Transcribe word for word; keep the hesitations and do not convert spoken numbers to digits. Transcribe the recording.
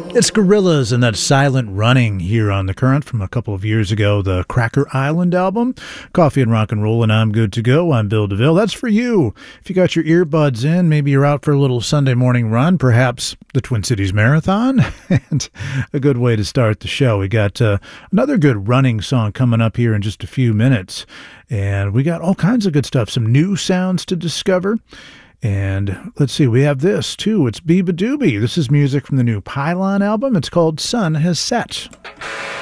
It's Gorillaz and that Silent Running here on The Current from a couple of years ago, the Cracker Island album. Coffee and rock and roll, and I'm good to go. I'm Bill DeVille. That's for you. If you got your earbuds in, maybe you're out for a little Sunday morning run, perhaps the Twin Cities Marathon, and a good way to start the show. We got uh, another good running song coming up here in just a few minutes, and we got all kinds of good stuff, some new sounds to discover. And let's see, we have this too. It's Beabadoobee. This is music from the new Pylon album. It's called Sun Has Set.